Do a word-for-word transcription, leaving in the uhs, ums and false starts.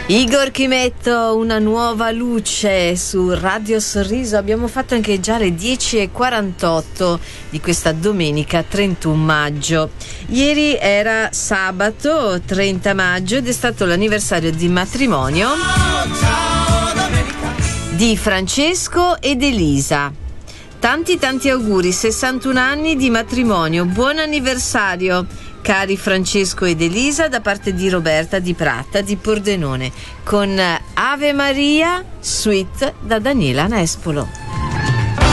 Igor Chimetto, una nuova luce su Radio Sorriso. Abbiamo fatto anche già le dieci e quarantotto di questa domenica trentuno maggio. Ieri era sabato trenta maggio ed è stato l'anniversario di matrimonio di Francesco ed Elisa. Tanti tanti auguri, sessantuno anni di matrimonio, buon anniversario cari Francesco ed Elisa, da parte di Roberta di Pratta di Pordenone, con Ave Maria, suite da Daniela Nespolo.